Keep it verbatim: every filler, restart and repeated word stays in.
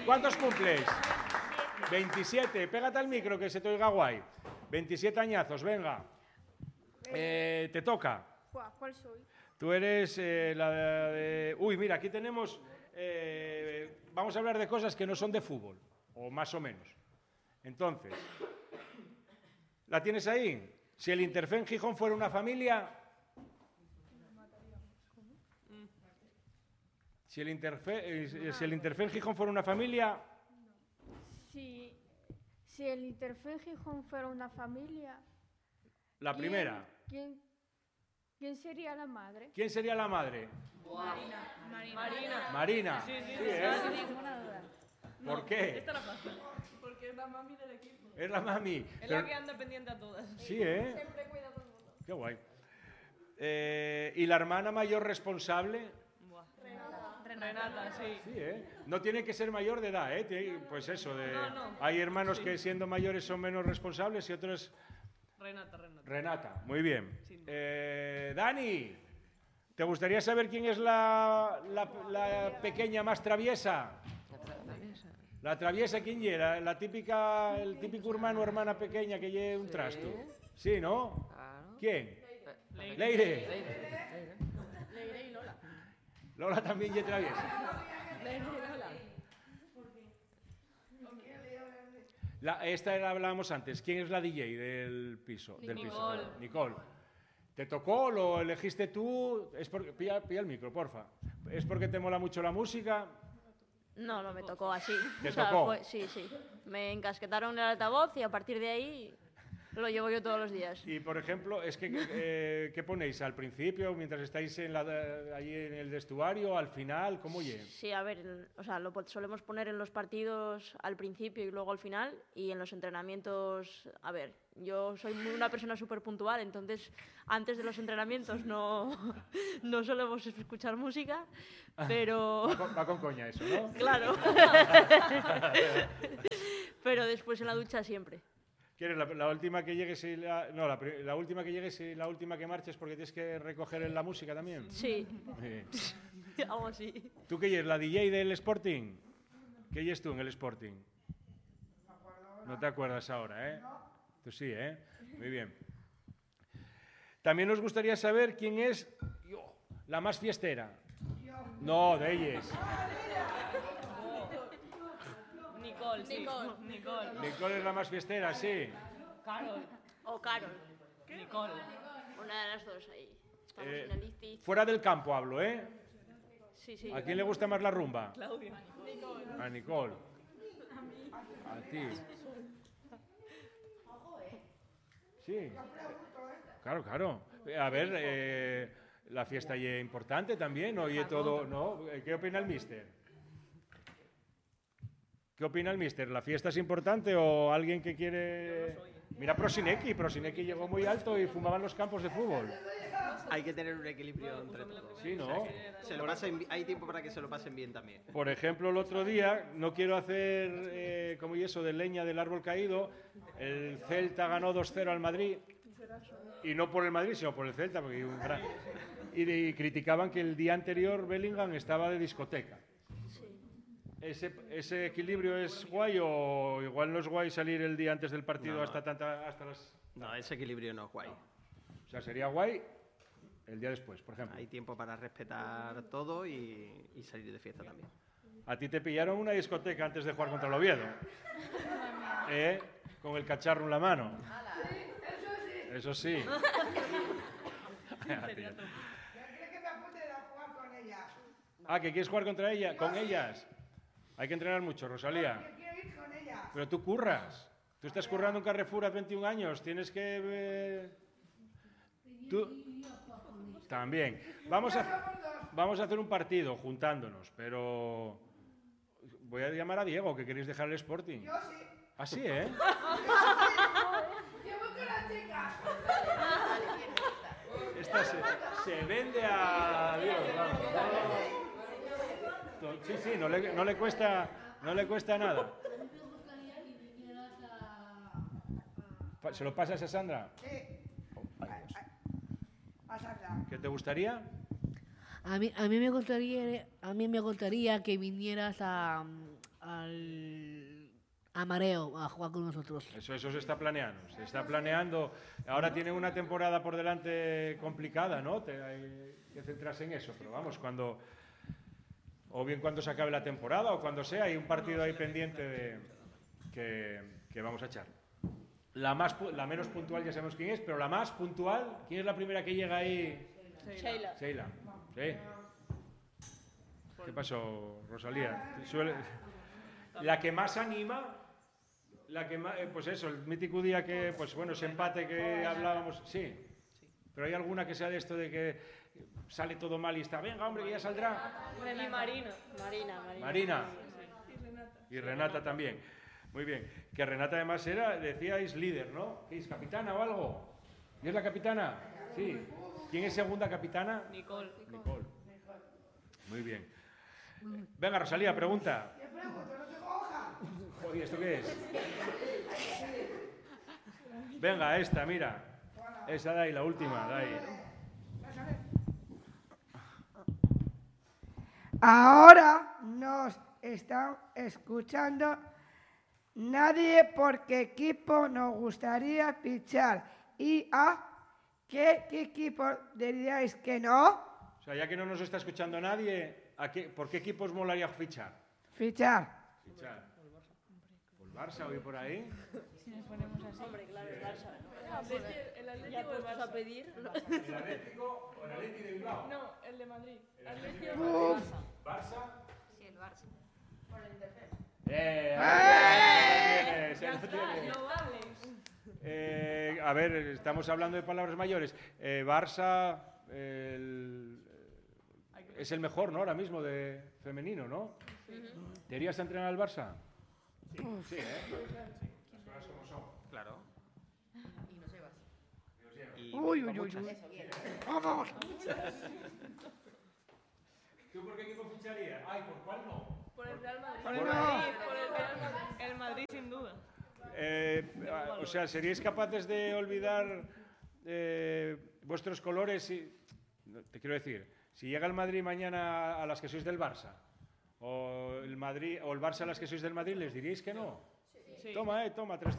¿Cuántos cumples? veintisiete. Pégate al micro que se te oiga guay. veintisiete añazos, venga. Eh, te toca. ¿Cuál soy? Tú eres eh, la de... Uy, mira, aquí tenemos... Eh, vamos a hablar de cosas que no son de fútbol, o más o menos. Entonces, ¿la tienes ahí? Si el Interfen Gijón fuera una familia... Si el, Interfe, si el Interfen Gijón fuera una familia... Si, si el Interfen Gijón fuera una familia... La ¿quién, primera. ¿quién, ¿Quién sería la madre? ¿Quién sería la madre? Marina. Marina. Marina. Sí, sí, Sí, sí, ¿eh? sí, sí, ninguna duda. ¿Por No, qué? Esta era fácil. Porque es la mami del equipo. Es la mami. Es Pero- la que anda pendiente a todas. Sí, ¿eh? Siempre cuida a todo el mundo. Qué guay. Eh, ¿Y la hermana mayor responsable? Buah. Renata, sí. Sí, ¿eh? No tiene que ser mayor de edad, ¿eh? Tiene- Pues eso, de... No, no. hay hermanos Sí. que siendo mayores son menos responsables y otros... Renata, Renata. Renata, muy bien. Sin duda. Eh, Dani, ¿te gustaría saber quién es la, la- la pequeña más traviesa? La traviesa, ¿quién era? La típica, el típico hermano o hermana pequeña que lleve un trasto. Sí, ¿no? Claro. ¿Quién? Leire. Leire. Leire. Leire y Lola. Lola también lleva traviesa. Leire y Lola. La, esta era, hablábamos antes. ¿Quién es la D J del piso? Del piso. Nicole. Nicole. ¿Te tocó? ¿Lo elegiste tú? Es porque, pilla, pilla el micro, porfa. ¿Es porque te mola mucho la música? No, no me tocó así. ¿Te O sea, tocó? fue- sí, sí. Me encasquetaron el altavoz y a partir de ahí lo llevo yo todos los días. Y, por ejemplo, es que, eh, ¿qué ponéis? ¿Al principio, mientras estáis en la, allí en el vestuario, al final? ¿Cómo oye? Sí, a ver, el- o sea, lo po- solemos poner en los partidos al principio y luego al final, y en los entrenamientos, a ver, yo soy muy- una persona súper puntual, entonces antes de los entrenamientos no, no solemos escuchar música, pero... Va con, va con coña eso, ¿no? Claro. Pero después en la ducha siempre. ¿Quieres la, la última que llegues y la... No, la, pri- la última que llegues y la última que marches porque tienes que recoger en la música también? Sí, Sí. algo así. ¿Tú qué eres? ¿La D J del Sporting? ¿Qué eres tú en el Sporting? No te acuerdas ahora, ¿eh? Tú sí, ¿eh? Muy bien. También nos gustaría saber quién es yo, la más fiestera. No, de ellas. Nicole, sí. Nicole. Nicole es la más fiestera, sí. Carol. O Carol, Nicole. una de las dos ahí. Estamos Eh, en el ICTI. Fuera del campo hablo, ¿eh? Sí, sí. ¿A quién le gusta más la rumba? Claudia. A Nicole. A ti. Sí. Claro, claro. A ver, eh, la fiesta es importante también, oye todo, ¿no? ¿Qué opina el mister? ¿Qué opina el mister? ¿La fiesta es importante o alguien que quiere...? Mira Prosinecki, Prosinecki llegó muy alto y fumaba en los campos de fútbol. Hay que tener un equilibrio entre todo. Sí, ¿no? Se lo pasen bi- hay tiempo para que se lo pasen bien también. Por ejemplo, el otro día, no quiero hacer eh, como y eso de leña del árbol caído, el Celta ganó dos cero al Madrid, y no por el Madrid, sino por el Celta, porque hay un gran... y, de- y criticaban que el día anterior Bellingham estaba de discoteca. ¿Ese, ¿Ese equilibrio es guay o igual no es guay salir el día antes del partido No, no. hasta tanta, hasta las... No, ese equilibrio no es guay. O sea, sería guay el día después, por ejemplo. Hay tiempo para respetar todo y, y salir de fiesta también. A ti te pillaron una discoteca antes de jugar contra el Oviedo. ¿Eh? Con el cacharro en la mano. Eso sí. Ah, ¿que quieres jugar contra ella? ¿Con ellas? Hay que entrenar mucho, Rosalía. Pero tú curras. Tú estás currando en Carrefour a veintiún años. Tienes que... eh, Tú... También. Vamos a, vamos a hacer un partido juntándonos, pero... Voy a llamar a Diego, que queréis dejar el Sporting. Yo sí. ¿Ah, sí, eh? Esta se, se vende a Dios, vamos. Sí, sí, no le, no le cuesta, no le cuesta nada. Pa- ¿Se lo pasas a Sandra? Oh, ay, Dios. ¿Qué te gustaría? A mí, a mí me gustaría, a mí me gustaría que vinieras a, al a Mareo a jugar con nosotros. Eso, eso se está planeando. Se está planeando. Ahora tiene una temporada por delante complicada, ¿no? Te, hay que centrarse en eso. Pero vamos, cuando... O bien cuando se acabe la temporada o cuando sea, hay un partido ahí pendiente de, que, que vamos a echar. La, más, la menos puntual ya sabemos quién es, pero la más puntual, ¿quién es la primera que llega ahí? Sheila. Sheila. ¿Sí? ¿Qué pasó, Rosalía? Suele... La que más anima, la que más, eh, pues eso, el mítico día que, pues bueno, ese empate que hablábamos, sí. Pero hay alguna que sea de esto de que sale todo mal y está, venga, hombre, que ya saldrá. Y Marina. Marina, Marina. Marina. Y Renata también. Muy bien. Que Renata además era, decíais, líder, ¿no? ¿Qué es, capitana o algo? ¿Y es la capitana? Sí. ¿Quién es segunda capitana? Nicole. Nicole. Muy bien. Venga, Rosalía, pregunta. Joder, ¿esto qué es? Venga, esta, mira. Esa de ahí, la última, de ahí. Ahora nos están escuchando nadie por qué equipo nos gustaría fichar y a qué, qué equipo diríais que no. O sea, ya que no nos está escuchando nadie, ¿a qué, ¿por qué equipos molaría fichar? Fichar. Fichar. ¿Por Barça o ir por ahí? Si nos ponemos así. Hombre, claro, el Barça. El Atlético Ya puestos a pedir. ¿El Atlético o el Atlético de Bilbao? No, el de Madrid. Atlético de Madrid. ¿Barça? Sí, el Barça. por el tercer. ¡Eh! ¡Eh! Se lo tiene. No hables. Eh, a ver, estamos hablando de palabras mayores. Eh, Barça el, es el mejor, ¿no? Ahora mismo de femenino, ¿no? ¿Te irías a entrenar al Barça? Sí, sí, ¿eh? Las cosas como son. Claro. Y nos llevas. Y Uy, con uy, uy, muchas. uy. Eso, bien. Vamos. ¿Tú por qué equipo ficharías? Ay, ¿por cuál no? Por el Real Madrid. Por el Por Madrid. Por el Real Madrid. El Madrid, sin duda. Eh, o sea, ¿seríais capaces de olvidar eh, vuestros colores? Y, te quiero decir, si llega el Madrid mañana a las que sois del Barça, o el Madrid o el Barça a las que sois del Madrid, ¿les diríais que no? Sí. Toma, eh, toma, trescientos.